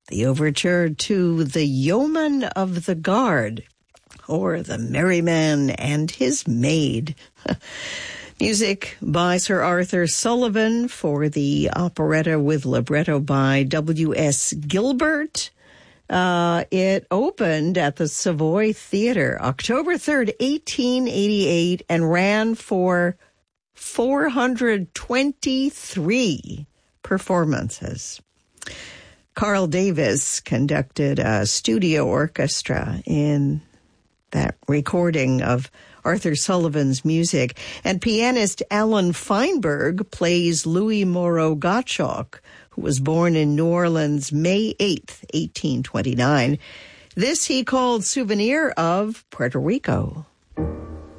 the overture to The Yeoman of the Guard, or The Merry Man and His Maid. Music by Sir Arthur Sullivan for the operetta with libretto by W.S. Gilbert. It opened at the Savoy Theatre October 3rd, 1888, and ran for 423 performances. Carl Davis conducted a studio orchestra in that recording of Arthur Sullivan's music, and pianist Alan Feinberg plays Louis Moreau Gottschalk, who was born in New Orleans May 8th, 1829. This he called Souvenir of Puerto Rico.